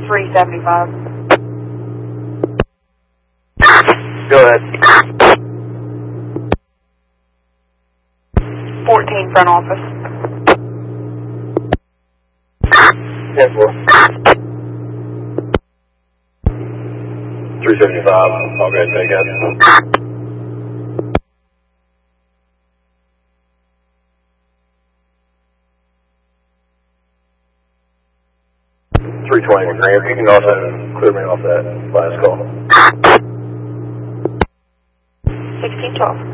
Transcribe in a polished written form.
375. Go ahead. 14 front office. 10-4. 375. I'll go ahead and take that. 320 with Graham. You can also clear me off that last call. 1612.